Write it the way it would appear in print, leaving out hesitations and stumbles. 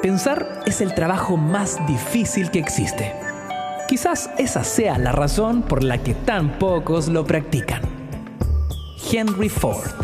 Pensar es el trabajo más difícil que existe. Quizás esa sea la razón por la que tan pocos lo practican. Henry Ford.